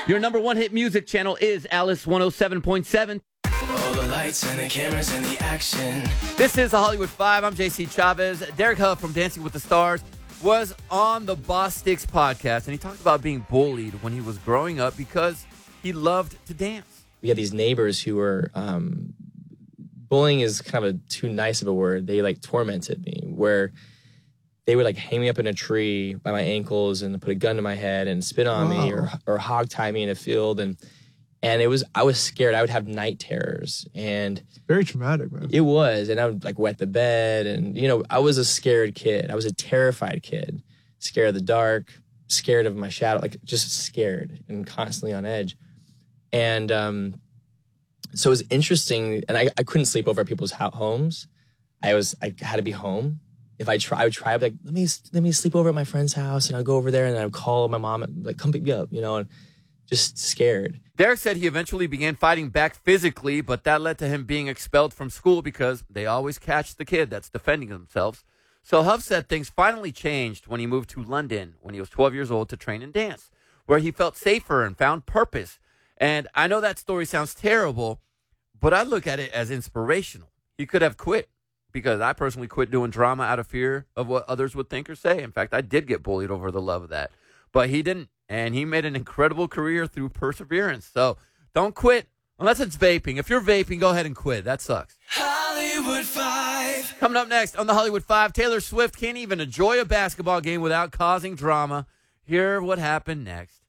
Your number one hit music channel is Alice 107.7. All the lights and the cameras and the action. This is the Hollywood 5. I'm JC Chavez. Derek Huff from Dancing with the Stars was on the Boss Sticks podcast, and he talked about being bullied when he was growing up because he loved to dance. We had these neighbors who were, bullying is kind of too nice of a word. They like tormented me, where they would like hang me up in a tree by my ankles and put a gun to my head and spit on me or hog tie me in a field. And I was scared. I would have night terrors, and Very traumatic, man. it was, and I would like wet the bed. And, I was a scared kid. I was a terrified kid, scared of the dark, scared of my shadow, like just scared and constantly on edge. And, so it was interesting, and I couldn't sleep over at people's homes. I had to be home. If I would try, I'd be like, let me sleep over at my friend's house, and I'd go over there, and I'd call my mom, and like, come pick me up, and just scared. Derek said he eventually began fighting back physically, but that led to him being expelled from school because they always catch the kid that's defending themselves. So Huff said things finally changed when he moved to London when he was 12 years old to train in dance, where he felt safer and found purpose. And I know that story sounds terrible, but I look at it as inspirational. He could have quit, because I personally quit doing drama out of fear of what others would think or say. In fact, I did get bullied over the love of that. But he didn't, and he made an incredible career through perseverance. So don't quit unless it's vaping. If you're vaping, go ahead and quit. That sucks. Hollywood 5. Coming up next on the Hollywood 5, Taylor Swift can't even enjoy a basketball game without causing drama. Hear what happened next.